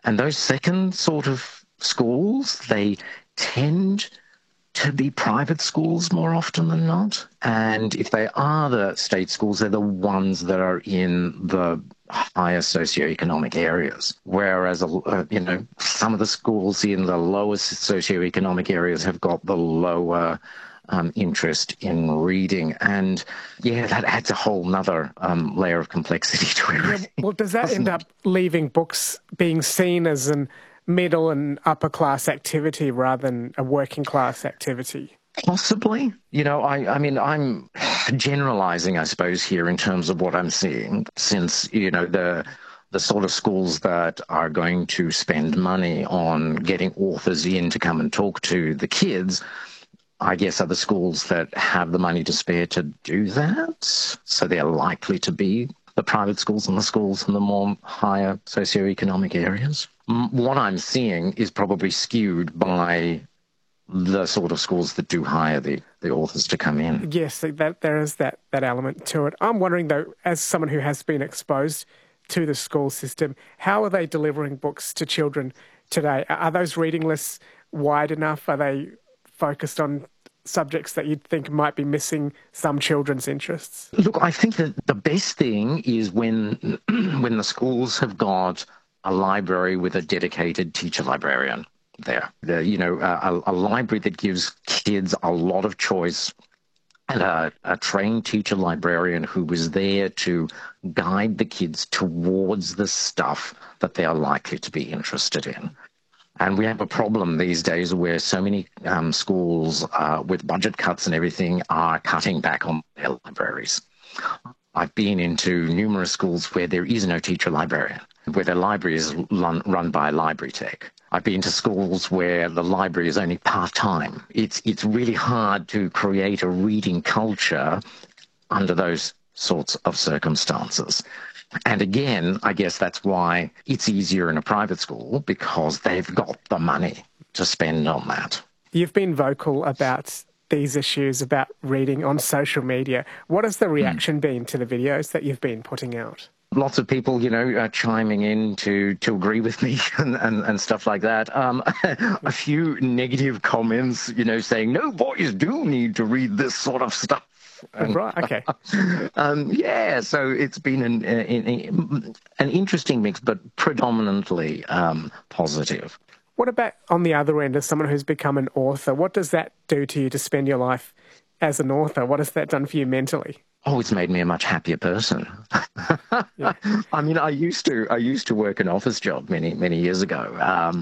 And those second sort of schools, they tend to be private schools more often than not. And if they are the state schools, they're the ones that are in the higher socioeconomic areas. Whereas, some of the schools in the lowest socioeconomic areas have got the lower interest in reading. And yeah, that adds a whole nother layer of complexity to everything. Yeah, well, does that end up leaving books being seen as an middle and upper class activity rather than a working class activity? Possibly. I'm generalizing, I suppose, here in terms of what I'm seeing, since, the sort of schools that are going to spend money on getting authors in to come and talk to the kids, I guess, are the schools that have the money to spare to do that. So they're likely to be the private schools and the schools in the more higher socioeconomic areas. What I'm seeing is probably skewed by the sort of schools that do hire the authors to come in. Yes, there is that element to it. I'm wondering, though, as someone who has been exposed to the school system, how are they delivering books to children today? Are those reading lists wide enough? Are they focused on subjects that you'd think might be missing some children's interests? Look, I think that the best thing is when the schools have got a library with a dedicated teacher librarian there. A library that gives kids a lot of choice, and a trained teacher librarian who was there to guide the kids towards the stuff that they are likely to be interested in. And we have a problem these days where so many schools with budget cuts and everything are cutting back on their libraries. I've been into numerous schools where there is no teacher librarian, where the library is run by Library Tech. I've been to schools where the library is only part-time. It's really hard to create a reading culture under those sorts of circumstances. And again, I guess that's why it's easier in a private school, because they've got the money to spend on that. You've been vocal about these issues, about reading on social media. What has the reaction been to the videos that you've been putting out? Lots of people, chiming in to agree with me and stuff like that. A few negative comments, saying, no, boys do need to read this sort of stuff. Right, okay. So it's been an interesting mix, but predominantly positive. What about on the other end, as someone who's become an author? What does that do to you to spend your life as an author? What has that done for you mentally? Oh, it's made me a much happier person. Yeah. I mean, I used to work an office job many years ago.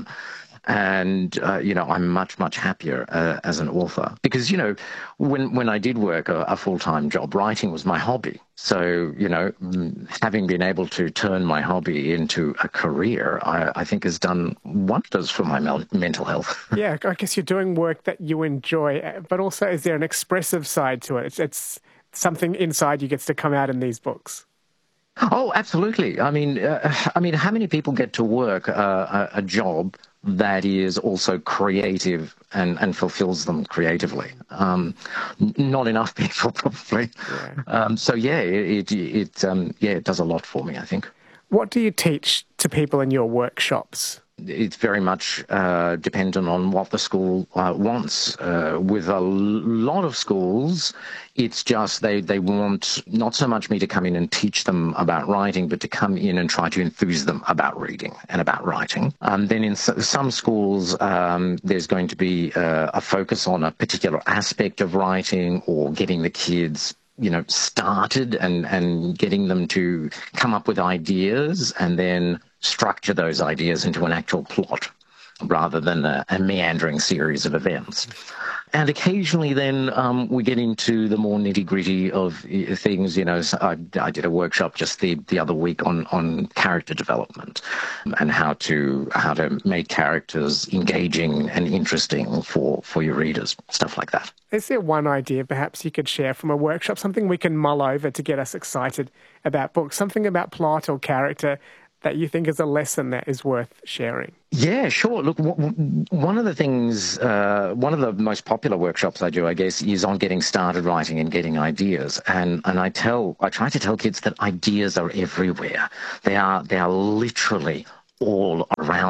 I'm much happier as an author because, when I did work a full-time job, writing was my hobby. So, having been able to turn my hobby into a career, I think has done wonders for my mental health. Yeah, I guess you're doing work that you enjoy, but also is there an expressive side to it? It's something inside you gets to come out in these books. Oh, absolutely. I mean, how many people get to work a job that is also creative and fulfills them creatively? Not enough people, probably. Yeah. It does a lot for me, I think. What do you teach to people in your workshops? It's very much dependent on what the school wants. With a lot of schools, it's just they want not so much me to come in and teach them about writing, but to come in and try to enthuse them about reading and about writing. Then in some schools, there's going to be a focus on a particular aspect of writing or getting the kids started and getting them to come up with ideas and then structure those ideas into an actual plot rather than a meandering series of events. And occasionally then we get into the more nitty-gritty of things. So I did a workshop just the other week on character development and how to make characters engaging and interesting for your readers, stuff like that. Is there one idea perhaps you could share from a workshop, something we can mull over to get us excited about books, something about plot or character that you think is a lesson that is worth sharing? Yeah, sure. Look, one of the things, one of the most popular workshops I do, I guess, is on getting started writing and getting ideas. And I try to tell kids that ideas are everywhere. They are literally all around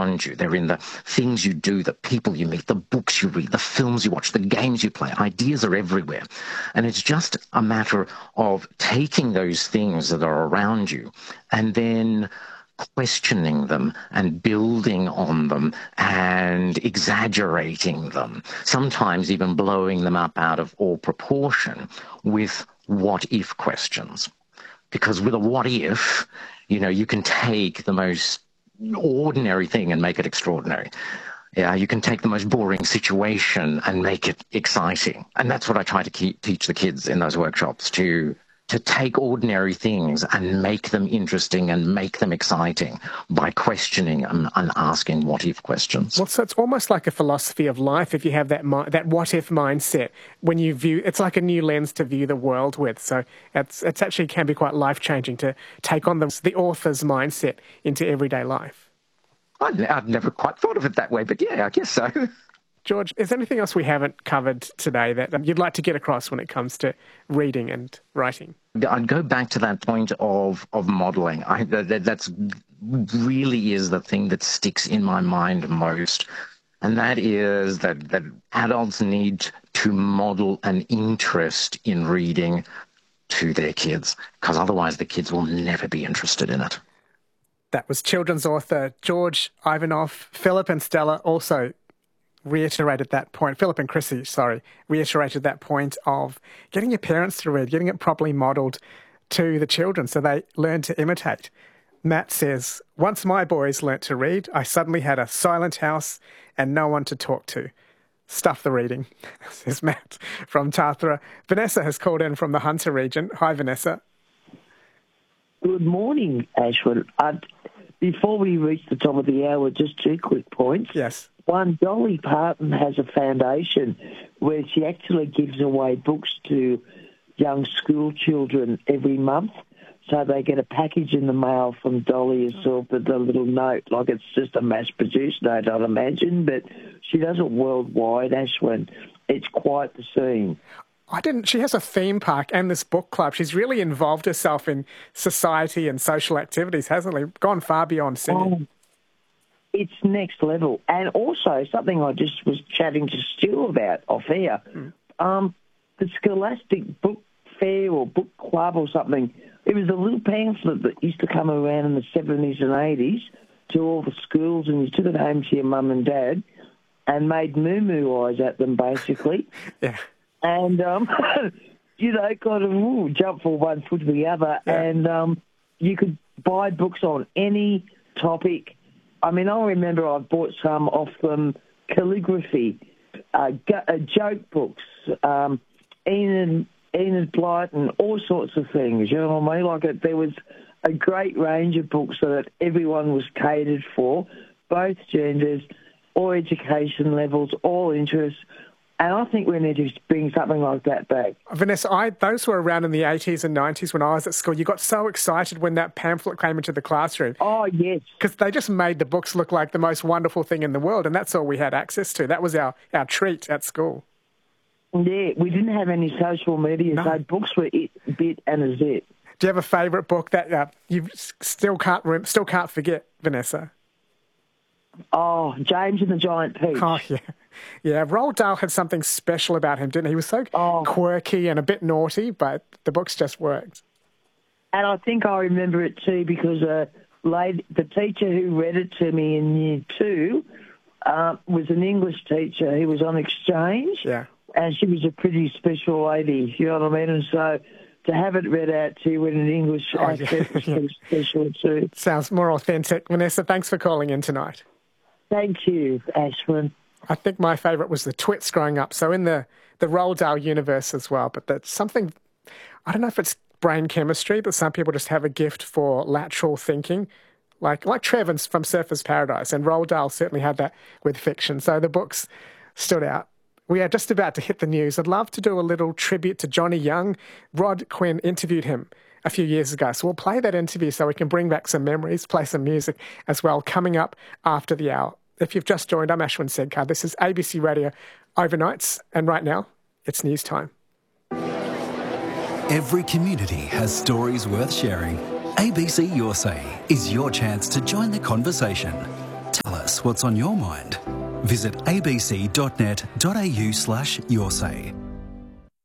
around you. They're in the things you do, the people you meet, the books you read, the films you watch, the games you play. Ideas are everywhere. And it's just a matter of taking those things that are around you and then questioning them and building on them and exaggerating them, sometimes even blowing them up out of all proportion with what-if questions. Because with a what-if, you can take the most ordinary thing and make it extraordinary. Yeah, you can take the most boring situation and make it exciting. And that's what I try to teach the kids in those workshops, to take ordinary things and make them interesting and make them exciting by questioning and asking what-if questions. Well, so it's almost like a philosophy of life if you have that what-if mindset. When you view, it's like a new lens to view the world with. So it's actually can be quite life-changing to take on the author's mindset into everyday life. I'd never quite thought of it that way, but yeah, I guess so. George, is there anything else we haven't covered today that you'd like to get across when it comes to reading and writing? I'd go back to that point of modelling. That's really is the thing that sticks in my mind most. And that is that adults need to model an interest in reading to their kids, because otherwise the kids will never be interested in it. That was children's author George Ivanov. Philip and Stella also reiterated that point. Philip and Chrissy, reiterated that point of getting your parents to read, getting it properly modelled to the children so they learn to imitate. Matt says, once my boys learnt to read, I suddenly had a silent house and no one to talk to. Stuff the reading, says Matt from Tathra. Vanessa has called in from the Hunter region. Hi, Vanessa. Good morning, Ashwin. Before we reach the top of the hour, just two quick points. Yes. One, Dolly Parton has a foundation where she actually gives away books to young school children every month. So they get a package in the mail from Dolly herself with a little note, like it's just a mass-produced note, I'd imagine, but she does it worldwide, Ashwin. It's quite the scene. She has a theme park and this book club. She's really involved herself in society and social activities, hasn't she? Gone far beyond singing. It's next level. And also, something I just was chatting to Stu about off air, the Scholastic Book Fair or Book Club or something, it was a little pamphlet that used to come around in the 70s and 80s to all the schools, and you took it home to your mum and dad and made moo-moo eyes at them, basically. Yeah. And, kind of jump from one foot to the other. Yeah. And you could buy books on any topic. I mean, I remember I bought some off them, calligraphy, joke books, Enid Blyton, all sorts of things, you know what I mean? Like there was a great range of books so that everyone was catered for, both genders, all education levels, all interests. And I think we need to bring something like that back. Vanessa, those were around in the 80s and 90s when I was at school. You got so excited when that pamphlet came into the classroom. Oh, yes. Because they just made the books look like the most wonderful thing in the world, and that's all we had access to. That was our treat at school. Yeah, we didn't have any social media, so books were it, bit and a zit. Do you have a favourite book that you still can't forget, Vanessa? Oh, James and the Giant Peach. Oh, yeah. Yeah, Roald Dahl had something special about him, didn't he? He was so quirky and a bit naughty, but the books just worked. And I think I remember it too because the teacher who read it to me in Year 2 was an English teacher who was on exchange. Yeah. And she was a pretty special lady, you know what I mean? And so to have it read out to you in an English accent was pretty special too. Sounds more authentic. Vanessa, thanks for calling in tonight. Thank you, Ashwin. I think my favourite was the Twits growing up, so in the Roald Dahl universe as well. But that's something, I don't know if it's brain chemistry, but some people just have a gift for lateral thinking, like Trevor from Surfer's Paradise, and Roald Dahl certainly had that with fiction. So the books stood out. We are just about to hit the news. I'd love to do a little tribute to Johnny Young. Rod Quinn interviewed him a few years ago, so we'll play that interview so we can bring back some memories, play some music as well, coming up after the hour. If you've just joined, I'm Ashwin Sedkar. This is ABC Radio Overnights, and right now, it's news time. Every community has stories worth sharing. ABC Your Say is your chance to join the conversation. Tell us us what's on your mind. Visit abc.net.au/yoursay.